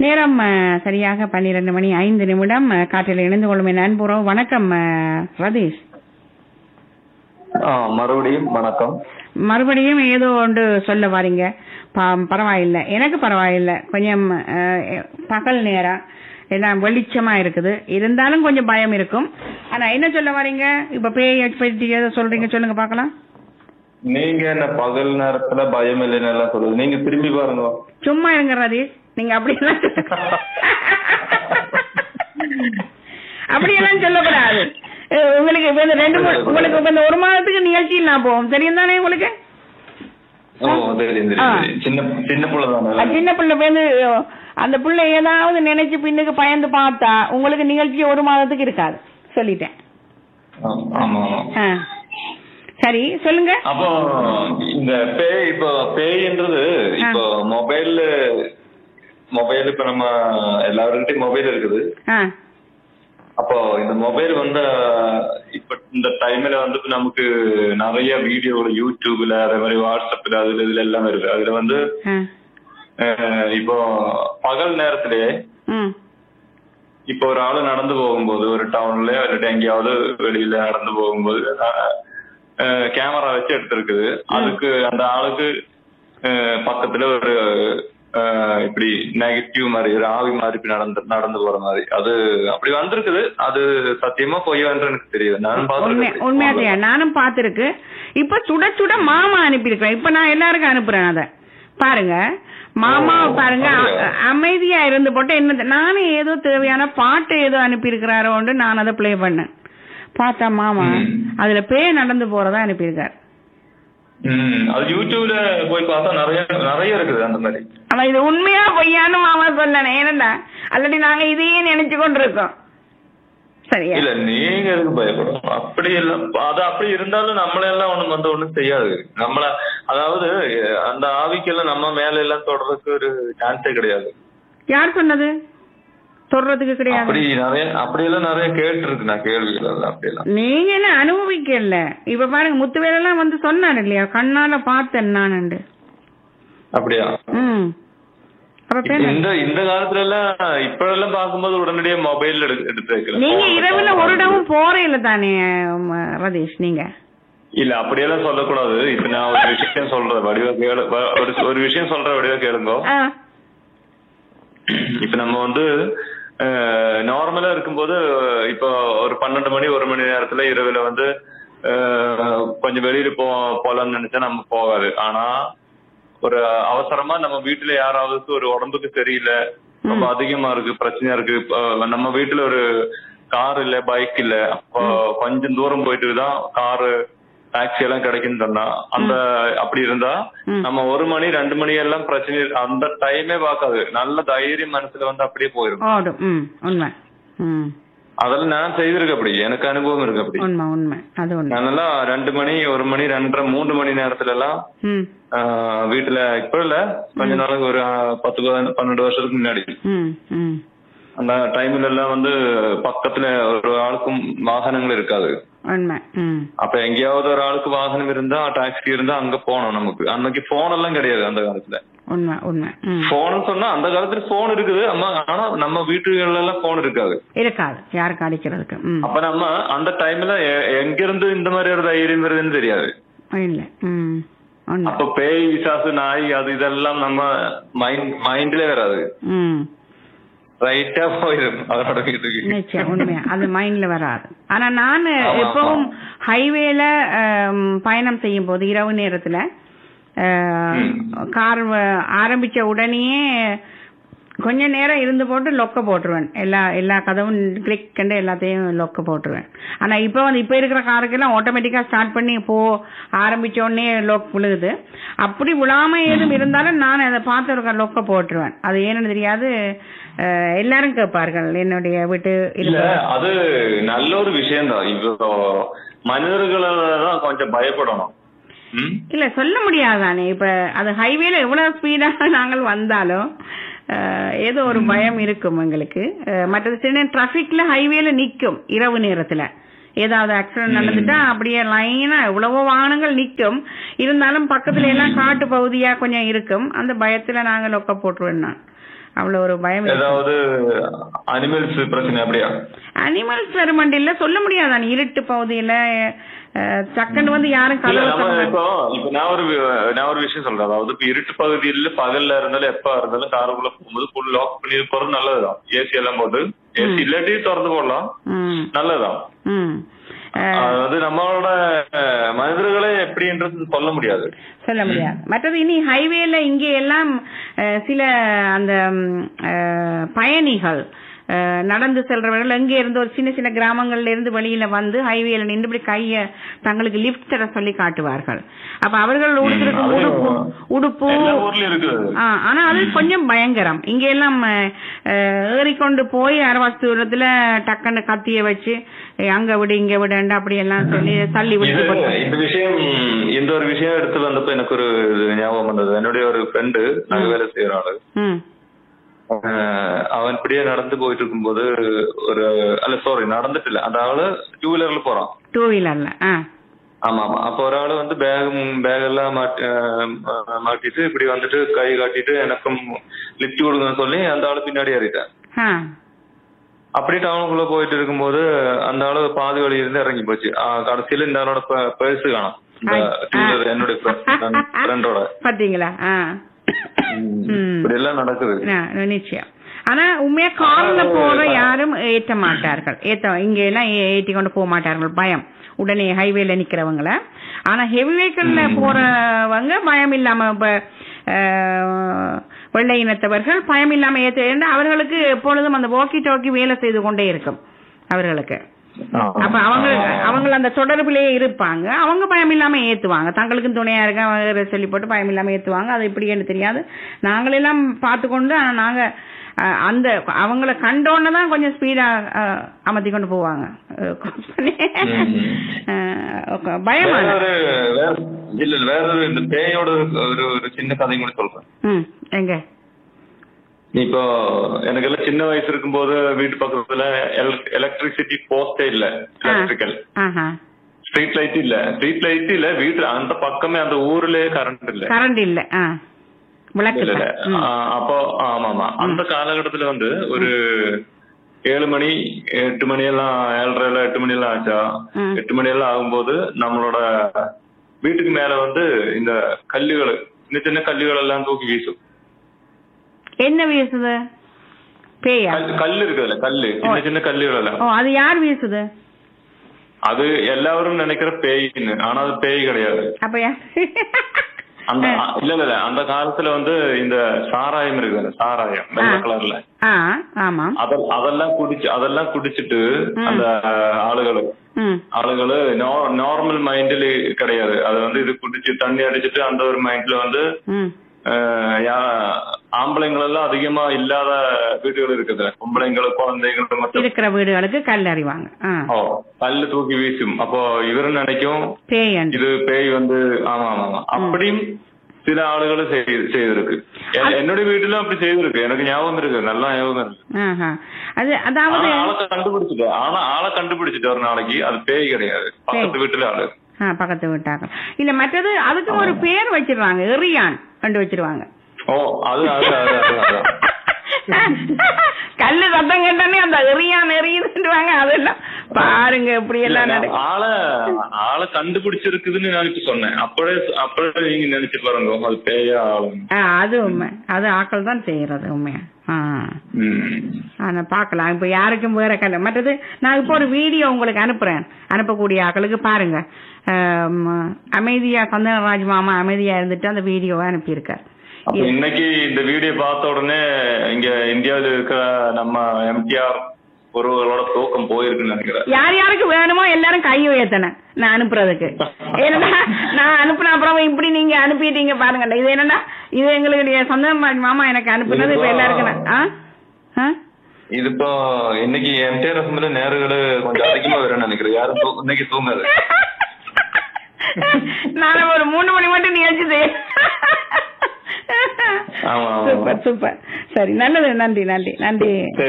நேரம் சரியாக 12:05 காற்றில் இணைந்து கொள்ளும் என் அன்புறவு. வணக்கம் ரதீஷ். மறுபடியும் வணக்கம். மறுபடியும் ஏதோ ஒன்று சொல்ல வாரீங்க. பரவாயில்லை, எனக்கு பரவாயில்லை. கொஞ்சம் பகல் நேரம் எல்லாம் வெளிச்சமா இருக்குது, இருந்தாலும் கொஞ்சம் பயம் இருக்கும். ஆனா என்ன சொல்ல வாரீங்க? இப்ப பேய் பற்றி ஏதோ சொல்றீங்க, சொல்லுங்க பாக்கலாம். நீங்க என்ன பகல் நேரத்துல பயம் இல்லைன்னு எல்லாம் சொல்லுது, நீங்க திரும்பி பாருங்க. சும்மா இருங்க ரதீஷ், நீங்க அப்படியெல்லாம் அப்படியெல்லாம் சொல்லக்கூடாது. உங்களுக்கு உங்களுக்கு இந்த ஒரு மாதத்துக்கு நிகழ்ச்சியில் நான் போவோம், தெரியும் தானே உங்களுக்கு? சின்ன பிள்ளை பேருந்து அந்த பிள்ளை ஏதாவது நினைச்சு பின்னுக்கு பயந்து பார்த்தா உங்களுக்கு நிகழ்ச்சி ஒரு மாதத்துக்கு இருக்காது, சொல்லிட்டேன். சரி சொல்லுங்க. அப்போ இந்த பேய், இப்போ பேய்ன்றது இப்போ மொபைல் இப்ப நம்ம எல்லாருக்கிட்டையும் மொபைல் இருக்குது. அப்போ இந்த மொபைல் வந்து இப்ப இந்த டைம்ல வந்து நமக்கு நிறைய வீடியோ யூடியூப்ல அதே மாதிரி வாட்ஸ்அப்ல அதுல இதுல எல்லாம் இருக்கு. அதுல வந்து இப்போ பகல் நேரத்திலேயே இப்போ ஒரு ஆளு நடந்து போகும்போது ஒரு டவுன்ல இல்லாட்டி எங்கேயாவது வெளியில நடந்து போகும்போது கேமரா வச்சு எடுத்திருக்குது. அதுக்கு அந்த ஆளுக்கு பக்கத்துல ஒரு இப்படி நெகட்டிவ் மாதிரி ஒரு ஆவி மாதிரி நடந்து போற மாதிரி அது அப்படி வந்திருக்குது. அது சத்தியமா பொய்யான்னு எனக்கு தெரியும். உண்மையா நானும் பாத்துருக்கு. இப்ப சுட சுட மாமா அனுப்பியிருக்கேன். இப்ப நான் எல்லாருக்கும் அனுப்புறேன். அத பாருங்க, மாமா பாருங்க, அமைதியா இருந்து போட்டு என்ன நானே ஏதோ தேவையான பாட்டு ஏதோ அனுப்பி இருக்கிறாரோன்னு நான் அதை பிளே பண்ணேன். பார்த்தா மாமா அதுல பேய் நடந்து போறதா அனுப்பியிருக்காரு. அது யூடியூப்ல போய் பார்த்தா நிறைய இருக்குது அந்த மாதிரி. ஆனா இது உண்மையா பொய்யான்னு மாமா சொல்லணும். ஏனண்டா ஆல்ரெடி நாங்க இதையே நினைச்சு கொண்டிருக்கோம். சரியா? இல்ல, நீங்க எதுக்கு பயப்படும்? அப்படி இல்ல, அது அப்படி இருந்தாலும் நம்மளெல்லாம் ஒண்ணும் செய்யாது. நம்மள அதாவது அந்த ஆவிக்கெல்லாம் நம்ம மேல எல்லாம் தொடர்றதுக்கு ஒரு சான்ஸே கிடையாது. யார் சொன்னது? சொல்றதுக்கு கிடையாது. அப்படி எல்லாம் நிறைய கேட்டு இருக்கு நான் கேள்விகள். அப்படியெல்லாம் நீங்க என்ன அனுபவிக்கல. இப்ப பாருங்க, முத்துவேலெல்லாம் வந்து சொன்னாரு இல்லையா, கண்ணால பார்த்தேன் நான். அப்படியா? இந்த காலத்துல எல்லாம் இப்ப எல்லாம் பாக்கும்போது உடனடியா மொபைல் எடுத்து வைக்கிறேன். நீங்க இரவுல ஒரு இடமும் போறே இல்ல தானே ரதீஷ்? நீங்க இல்ல அப்படியெல்லாம் சொல்லக்கூடாது. இப்ப நான் ஒரு விஷயம் சொல்றேன், ஒரு விஷயம் சொல்ற வடிவா கேளுங்க. இப்ப நம்ம வந்து நார்மலா இருக்கும்போது இப்போ ஒரு 12 மணி 1 மணி நேரத்துல இரவுல வந்து கொஞ்சம் வெளியில போலாம்னு நினைச்சா நம்ம போகாது. ஆனா ஒரு அவசரமா நம்ம வீட்டுல யாராவது ஒரு உடம்புக்கு சரியில்லை, ரொம்ப அதிகமா இருக்கு, பிரச்சனையா இருக்கு, நம்ம வீட்டுல ஒரு கார் இல்ல, பைக் இல்ல, அப்போ கொஞ்சம் தூரம் போயிட்டு தான் காரு டாக்ஸி எல்லாம் கிடைக்குன்னு சொன்னா அந்த அப்படி இருந்தா நம்ம 1 மணி 2 மணி எல்லாம் பிரச்சனை அந்த டைமே பார்க்காது. நல்ல தைரியம் மனசுல வந்து அப்படியே போயிடும். அதெல்லாம் நான் செய்திருக்கேன். அப்படி எனக்கு அனுபவம் இருக்கு. அப்படி நல்லா 2 மணி 1 மணி 2:30 3 மணி நேரத்துல எல்லாம் வீட்டுல, இப்ப இல்ல கொஞ்ச நாளுக்கு ஒரு 10-12 வருஷத்துக்கு முன்னாடி அந்த டைம்ல எல்லாம் வந்து பக்கத்துல ஒரு ஆளுக்கும் வாகனங்கள் இருக்காது. அப்ப எங்கேயாவது ஒரு ஆளுக்கு வாகனம் இருந்தா, டாக்ஸி இருந்தா அங்க போனோம். நமக்கு அன்னைக்கு போன் எல்லாம் கிடையாது அந்த காலத்துல. போன் சொன்னா அந்த காலத்துல போன் இருக்குது, ஆனா நம்ம வீட்டுகள்ல எல்லாம் போன் இருக்காது யாருக்கு அடிக்கிறதுக்கு. அப்ப நம்ம அந்த டைம்ல எங்க இருந்து இந்த மாதிரி ஒரு தைரியம் வருதுன்னு தெரியாது. அப்ப பேய் விசாசு நாய் அது இதெல்லாம் நம்ம மைண்ட்ல வராது, ரைட்டா போயிடும் அதோட வீட்டுக்கு. உண்மையா அது மைண்ட்ல வராது. ஆனா நான் எப்பவும் ஹைவேல பயணம் செய்யும் போது இரவு நேரத்துல கார் ஆரம்பிச்ச உடனேயே கொஞ்ச நேரம் இருந்து போட்டு லொக்க போட்டுருவேன். எல்லா கதவும் கிளிக் கண்டு எல்லாத்தையும் லொக்க போட்டுருவேன். ஆனா இப்ப இருக்கிற காருக்கெல்லாம் ஆட்டோமேட்டிக்கா ஸ்டார்ட் பண்ணி ஆரம்பிச்ச உடனே லொக் விழுகுது. அப்படி விழாம ஏதும் இருந்தாலும் நான் அதை பார்த்து ஒரு லொக்க போட்டுருவேன். அது ஏன்னு தெரியாது, எல்லாரும் கேட்பார்கள் என்னுடைய வீட்டு. இல்ல, அது நல்ல ஒரு விஷயம் தான். இப்போ மனிதர்களதான் கொஞ்சம் பயப்படணும். இல்ல சொல்ல முடியாதானே. இப்ப அது ஹைவேல எவ்வளவு ஸ்பீடாக நாங்கள் வந்தாலும் ஏதோ ஒரு பயம் இருக்கும் எங்களுக்கு. மற்றது சின்ன டிராபிக்ல ஹைவேல நிக்கும் இரவு நேரத்துல ஏதாவது ஆக்சிடென்ட் நடந்துட்டா அப்படியே லைனா எவ்வளவோ வாகனங்கள் நிக்கும். இருந்தாலும் பக்கத்துல எல்லாம் காட்டு பகுதியா கொஞ்சம் இருக்கும். அந்த பயத்துல நாங்க லொக்க போட்டுருவேன் நான். அவ்வளவு ஒரு பயம். ஏதாவது அனிமல்ஸ் பிரச்சனை அப்படியா? அனிமல்ஸ் வருமண்டி இல்ல சொல்ல முடியாதான் இருட்டு பகுதியில சக்கன்னு வந்து யாரும் இப்போ நான் ஒரு விஷயம் சொல்றேன். அதாவது இப்ப இருட்டு பகுதியில பகல்ல இருந்தாலும் எப்ப இருந்தாலும் காருக்குள்ள போகும்போது ஃபுல் லாக் பண்ணி போறது நல்லதுதான். ஏசி எல்லாம் போட்டு ஏசி இல்லாட்டி திறந்து போடலாம், நல்லதுதான். அதாவது நம்மளோட மனிதர்களே எப்படின்றது சொல்ல முடியாது. மற்றது இனி ஹைவேல இங்கே எல்லாம் சில அந்த பயணிகள் நடந்து செல்றவர்கள் எங்கே இருந்து ஒரு சின்ன சின்ன கிராமங்கள்ல இருந்து வெளியில வந்து ஹைவேல நின்று கைய தங்களுக்கு லிப்ட் தர சொல்லி காட்டுவார்கள். அப்ப அவர்கள் உடுப்பு ஆனா அது கொஞ்சம் பயங்கரம். இங்க எல்லாம் ஏறிக்கொண்டு போய் அரவாசி தூரத்துல டக்குன்னு கத்திய வச்சு அங்க விடு இங்க விடுண்டா அப்படி எல்லாம் சொல்லி தள்ளி விட்டு. இந்த ஒரு விஷயம் எடுத்து வந்தப்ப எனக்கு ஒரு ஞாபகம் வந்தது. என்னுடைய ஒரு ஃப்ரெண்டு நாங்க வேலை செய்யற ஆளு, அவன் இப்படியே நடந்து போயிட்டு இருக்கும்போது நடந்துட்டு இல்ல, அந்த ஆளு டூ வீலர்ல போறான். டூ வீலர்ல ஆமா ஆமா. அப்ப ஒரு ஆளு வந்து பேக் எல்லாம் மாட்டிட்டு இப்படி வந்துட்டு கை காட்டிட்டு எனக்கும் லிப்ட் கொடுங்கன்னு சொல்லி அந்த ஆளு பின்னாடி ஏறிட்டேன். அப்படி டவுனுக்குள்ள போயிட்டு இருக்கும்போது அந்த ஆளு பாதி வழி இருந்து இறங்கி போச்சு. கடைசியில இந்த ஆளோட பர்ஸ் காணும், என்னுடைய ஃப்ரெண்டோட. பாத்தீங்களா? நடக்குது நிச்சயம். ஆனா உண்மையா கார்ல போற யாரும் ஏற்ற மாட்டார்கள், இங்க எல்லாம் ஏற்றி கொண்டு போக மாட்டார்கள், பயம் உடனே ஹைவேல நிக்கிறவங்கள. ஆனா ஹெவி வெஹிக்கிள்ல போறவங்க பயம் இல்லாம வெள்ளை இனத்தவர்கள் பயம் இல்லாம ஏற்ற, அவர்களுக்கு எப்பொழுதும் அந்த வாக்கி டாக்கி வேலை செய்து கொண்டே இருக்கும் அவர்களுக்கு. அப்ப அவங்க அந்த தொடர்பிலேயே இருப்பாங்க, அவங்க பயம் இல்லாம ஏத்துவாங்க, தங்களுக்கும் துணையா இருக்க சொல்லி போட்டு பயம் இல்லாம ஏத்துவாங்க. அது எப்படின்னு தெரியாது, நாங்களெல்லாம் பார்த்து கொண்டு. ஆனா நாங்க அந்த அவங்கள கண்டோன்னதான் கொஞ்சம் ஸ்பீடா அமர்த்தி கொண்டு போவாங்க. பயமா இல்ல வேற இந்த பேயோட ஒரு சின்ன கதை கூட சொல்றேன். எங்க இப்போ எனக்கு எல்லாம் சின்ன வயசு இருக்கும் போது வீட்டு பக்கத்துல எலக்ட்ரிசிட்டி போஸ்டே இல்ல, எலக்ட்ரிக்கல் ஸ்ட்ரீட் லைட் இல்ல வீட்டு அந்த பக்கமே அந்த ஊர்லயே கரண்ட் இல்ல. அப்போ ஆமா அந்த காலகட்டத்துல வந்து ஒரு 7 மணி 8 மணி எல்லாம் 7:30 8 மணி எல்லாம் ஆச்சா, 8 மணி எல்லாம் ஆகும்போது நம்மளோட வீட்டுக்கு மேல வந்து இந்த கல்லுகள், சின்ன சின்ன கல்லுகள் எல்லாம் தூக்கி வீசும். என்ன வீசுது? பேயா? கல்லு இருக்குதுல்ல, கல்லு, சின்ன சின்ன கல்லுகள் எல்லாம். அது யார் வீசுது? அது எல்லாரும் நினைக்கிற பேயின்னு, ஆனா அது பேய் கிடையாது. அந்த இல்ல அந்த காலத்துல வந்து இந்த சாராயம் இருக்குல்ல, சாராயம் வெள்ளை கலர்ல, அதெல்லாம் குடிச்சிட்டு அந்த ஆளுகளு நார்மல் மைண்ட்ல கிடையாது. அது வந்து இது குடிச்சு தண்ணி அடிச்சிட்டு அந்த ஒரு மைண்ட்ல வந்து ஆம்பளைங்கள் எல்லாம் அதிகமா இல்லாத வீடுகள் இருக்குது, பொம்பளைங்களை குழந்தைகள் மட்டும் இருக்கிற வீடுகளுக்கு கல் அறிவாங்க, கல்லு தூக்கி வீசும். அப்போ இவரும் நினைக்கும் இது பேய் வந்து. ஆமா ஆமா அப்படியும் சில ஆளுகளும் செய்திருக்கு. என்னுடைய வீட்டுல அப்படி செய்திருக்கு, எனக்கு ஞாபகம் இருக்கு, நல்லா ஞாபகம் இருக்கு. ஆளை கண்டுபிடிச்சிட்டு ஒரு நாளைக்கு அது பேய் கிடையாது, பக்கத்து வீட்டுல ஆளு, பக்கத்து வீட்டாங்க இல்ல. மற்றது அதுக்கு ஒரு பேர் வச்சிருவாங்க, எரியான் கண்டு வச்சிருவாங்க. கல்லு சத்தம் கேட்டானே அந்த எரியான் எரியுதுவாங்க. அதெல்லாம் பாருங்க இப்படி எல்லாம் ஆளை கண்டுபிடிச்சிருக்குதுன்னு நினைச்சு சொன்னேன். அப்பவே நீங்க நினைச்சு பாருங்க அது பேயா ஆளும். அது உண்மை, அது ஆக்கள் தான் செய்யறது உண்மையா. பாக்கலாம் இப்ப யாருக்கும் வேற கல்ல. மற்றது நான் இப்ப ஒரு வீடியோ உங்களுக்கு அனுப்புறேன், அனுப்பக்கூடிய ஆக்களுக்கு பாருங்க. அமைதியா சந்தனராஜ் மாமா அமைதியா இருந்துட்டு அந்த வீடியோவை அனுப்பியிருக்கார். இன்னைக்கு இந்த வீடியோ பார்த்த உடனே இங்க இந்தியாவில் இருக்கிற நம்ம எம்ஜிஆர் ஒருவர்களோட தூக்கம் போயிருக்குன்னு நினைக்கிறேன். யார் யாருக்கு வேணுமோ எல்லாரும் கை உயர்த்தன நான் அனுப்புறதுக்கு. ஏன்னா நான் அனுப்புன அப்புறம் இப்படி நீங்க அனுப்பிட்டீங்க பாருங்க. இது என்னன்னா இது எங்களுடைய சந்தனராஜ் மாமா எனக்கு அனுப்புனது. இப்ப எல்லாருக்கும் இது இப்போ இன்னைக்கு எம்ஜிஆர் அசம்பிளி நேரங்கள கொஞ்சம் அதிகமா வரும்னு நினைக்கிறேன். யாரும் இன்னைக்கு தூங்காது. நான் ஒரு 3 மணி மட்டும் நிகழ்ச்சி. Super super. சரி நல்லது, நன்றி நன்றி நன்றி.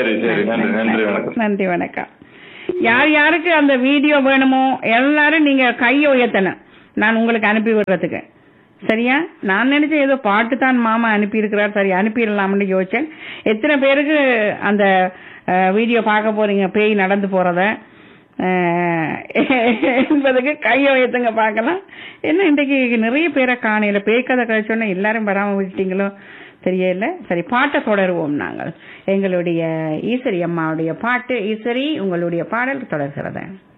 நன்றி வணக்கம். யார் யாருக்கு அந்த வீடியோ வேணுமோ எல்லாரும் நீங்க கையை உயர்த்தணும், நான் உங்களுக்கு அனுப்பி விடுறதுக்கு. சரியா? நான் நினைச்சேன் ஏதோ பாட்டு தான் மாமா அனுப்பி இருக்கிறார், சரி அனுப்பிடலாம்னு யோசிச்சேன். எத்தனை பேருக்கு அந்த வீடியோ பார்க்க போறீங்க பேய் நடந்து போறத என்பதுக்கு கையை வைத்துங்க பார்க்கலாம். என்ன இன்றைக்கு நிறைய பேரை காணையில பேய் கதை கழிச்சோன்னா எல்லாரும் வராம விட்டீங்களோ தெரியல. சரி, பாட்டை தொடருவோம். நாங்கள் எங்களுடைய ஈஸ்வரி அம்மாவுடைய பாட்டு. ஈஸ்வரி, உங்களுடைய பாடல் தொடர்கிறது.